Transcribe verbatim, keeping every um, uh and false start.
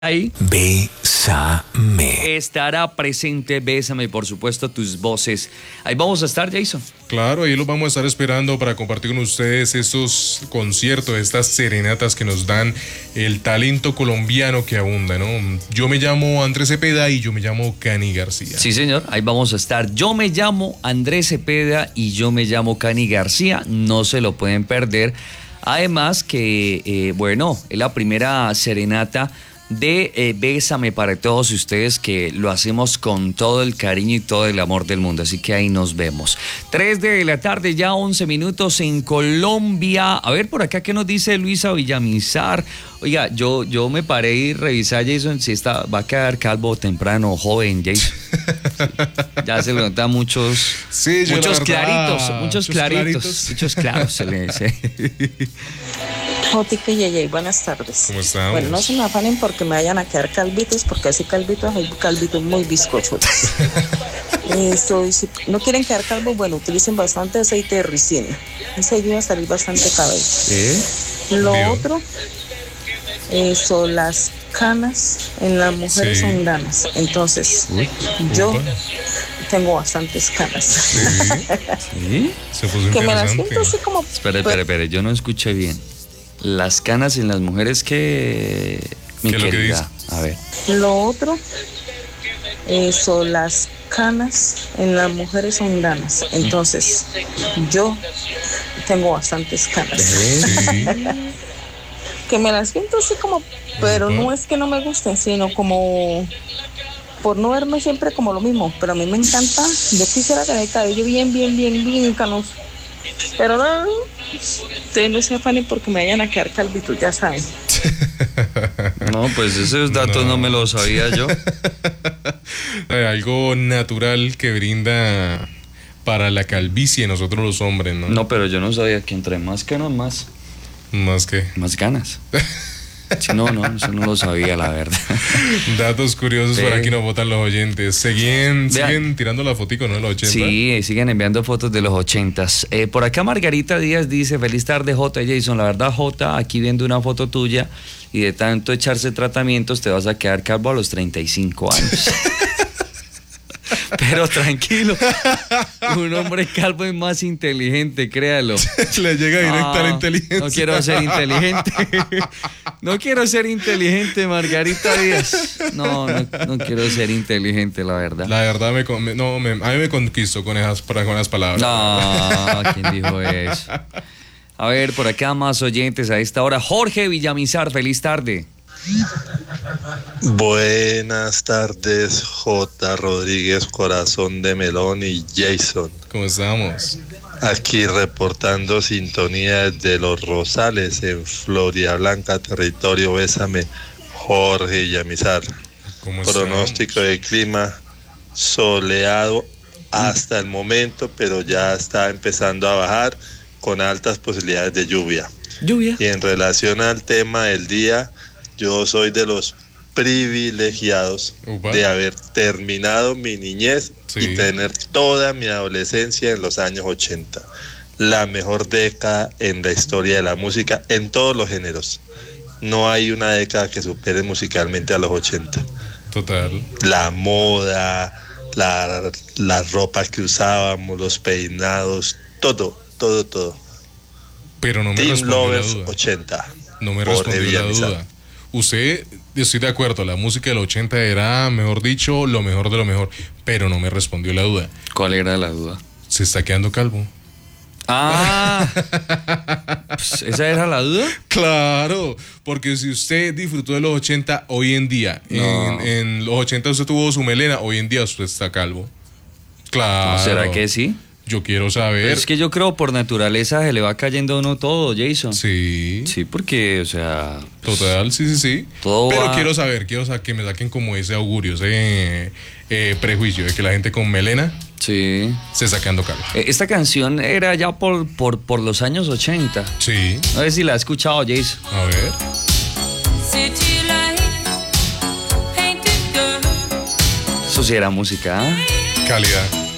Ahí. Bésame. Estará presente Bésame, por supuesto, tus voces. Ahí vamos a estar, Jason. Claro, ahí los vamos a estar esperando para compartir con ustedes estos conciertos, estas serenatas que nos dan el talento colombiano que abunda, ¿no? Yo me llamo Andrés Cepeda y yo me llamo Cani García. Sí, señor, ahí vamos a estar. Yo me llamo Andrés Cepeda y yo me llamo Cani García. No se lo pueden perder. Además que, eh, bueno, es la primera serenata de eh, Bésame para todos ustedes, que lo hacemos con todo el cariño y todo el amor del mundo, así que ahí nos vemos. tres de la tarde, ya once minutos en Colombia. A ver, por acá, ¿qué nos dice Luisa Villamizar? Oiga, yo, yo me paré y revisé a Jason si está, va a quedar calvo temprano, joven, Jason. Sí, ya se le notan muchos, sí, muchos verdad, claritos, muchos, muchos claritos, claritos. muchos claros se le dice. Jotica y Yeye, buenas tardes. ¿Cómo estamos? Bueno, no se me afanen porque me vayan a quedar calvitos, porque así calvitos hay calvitos muy bizcochudos. Esto, si no quieren quedar calvos, bueno, utilicen bastante aceite de ricino. Ese ayuda a salir bastante cabello. ¿Eh? Lo Dios. otro, eso, las canas en las mujeres Sí. son ganas. Entonces, Uy. yo Upa. tengo bastantes canas. Sí, ¿Sí? se puso Que me las interesante. siento así como... Espera, espera, espera, yo no escuché bien. Las canas en las mujeres que... Mi ¿Qué es lo que querida, a ver. Lo otro, eso, las canas en las mujeres son ganas. Entonces, yo tengo bastantes canas. Sí. Que me las siento así como, pero Ujú. no es que no me gusten, sino como por no verme siempre como lo mismo. Pero a mí me encanta, yo quisiera tener el cabello bien, bien, bien, bien canoso. Pero no, ustedes no se afanen porque me vayan a quedar calvitos, ya saben. No, pues esos datos no, No. me los sabía yo. Eh, Algo natural que brinda para la calvicie nosotros los hombres, ¿no? No, pero yo no sabía que entre más canas, más, Más que más ganas. Sí, no, no, eso no lo sabía, la verdad. datos curiosos Sí. por aquí nos botan los oyentes. Siguen, Vean. siguen tirando la fotico, ¿no? De los ochenta. Sí, siguen enviando fotos de los ochentas. Eh, por acá Margarita Díaz dice, feliz tarde J. Jason. La verdad, J, aquí viendo una foto tuya y de tanto echarse tratamientos te vas a quedar calvo a los treinta y cinco años. Pero tranquilo, un hombre calvo es más inteligente, créalo. Le llega directa a la Ah, inteligencia. No quiero ser inteligente. No quiero ser inteligente, Margarita Díaz. No, no, no quiero ser inteligente, la verdad. La verdad, me, con- me- no, me- a mí me conquistó con esas, con esas palabras. No, ¿quién dijo eso? A ver, por acá más oyentes a esta hora. Jorge Villamizar, feliz tarde. Buenas tardes, J. Rodríguez, Corazón de Melón y Jason. ¿Cómo estamos? Aquí reportando sintonía desde Los Rosales, en Florida Blanca, territorio Bésame, Jorge Villamizar. ¿Cómo estamos? Pronóstico de clima soleado hasta el momento, pero ya está empezando a bajar con altas posibilidades de lluvia. Lluvia. Y en relación al tema del día, yo soy de los privilegiados Upa. de haber terminado mi niñez Sí. y tener toda mi adolescencia en los años ochenta. La mejor década en la historia de la música en todos los géneros. No hay una década que supere musicalmente a los ochenta. Total. La moda, la, la ropa que usábamos, los peinados, todo, todo, todo. Pero no me Team respondió la Lovers duda. ochenta. No me Jorge respondió la Villamizar. duda. Usted, estoy de acuerdo, la música del ochenta era, mejor dicho, lo mejor de lo mejor. Pero no me respondió la duda. ¿Cuál era la duda? Se está quedando calvo. Ah, pues, ¿esa era la duda? Claro, porque si usted disfrutó de los ochenta hoy en día, No. en, en los ochenta usted tuvo su melena, hoy en día usted está calvo. Claro. ¿No será que sí? Yo quiero saber. Es que yo creo por naturaleza se le va cayendo a uno todo, Jason. Sí, Sí, porque, o sea, total, sí, sí, sí. Todo Pero va- quiero saber, quiero sa- que me saquen como ese augurio, ese eh, prejuicio de que la gente con melena sí. se está quedando calvo. Eh, Esta canción era ya por, por, por los años ochenta. Sí, No sé si la ha escuchado, Jason. a ver. City lights, painted girl. Eso sí era música, ¿ah? Calidad.